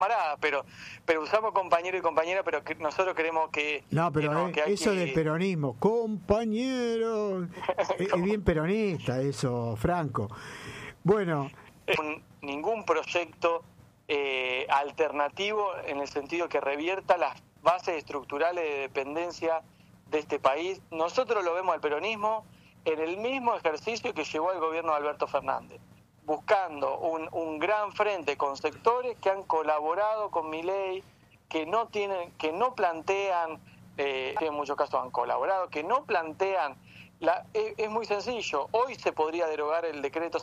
camarada, pero usamos compañero y compañera, pero que nosotros queremos que... No, pero que no, que hay eso que... del peronismo, compañero, es bien peronista eso, Franco. Bueno... Ningún proyecto alternativo en el sentido que revierta las bases estructurales de dependencia de este país. Nosotros lo vemos al peronismo en el mismo ejercicio que llevó al gobierno de Alberto Fernández, buscando un gran frente con sectores que han colaborado con Milei, que no plantean, en muchos casos han colaborado, que no plantean, es muy sencillo, hoy se podría derogar el decreto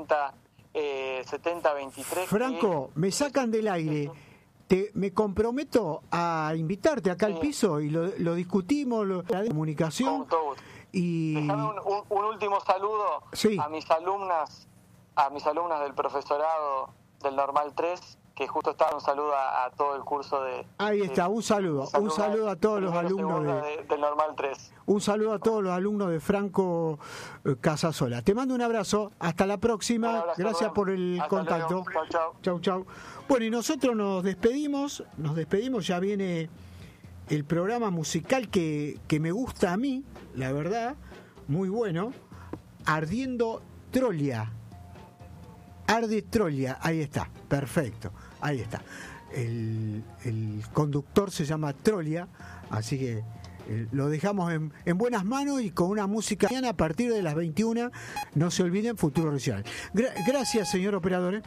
7023. Franco, me sacan del aire. Me comprometo a invitarte acá al piso y lo discutimos, la comunicación. Y déjame un último saludo a mis alumnas del profesorado del Normal 3, que justo estaba. Un saludo a todo el curso de... Ahí está, un saludo a todos los alumnos del Normal 3. Un saludo a todos los alumnos de Franco Casasola. Te mando un abrazo, hasta la próxima. Gracias por el contacto. Chau. Bueno, y nosotros nos despedimos, ya viene el programa musical que me gusta a mí, la verdad, muy bueno, Ardiendo Trolia. Arde Trolia, ahí está, perfecto, ahí está. El conductor se llama Trolia, así que lo dejamos en buenas manos y con una música a partir de las 21. No se olviden, Futuro Regional. Gracias, señor operador.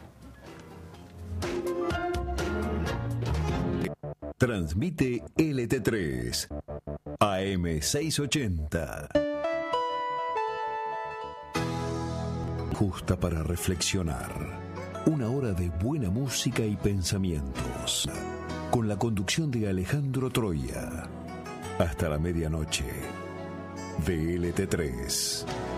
Transmite LT3 AM 680. Justa para reflexionar. Una hora de buena música y pensamientos. Con la conducción de Alejandro Troya. Hasta la medianoche. De LT3.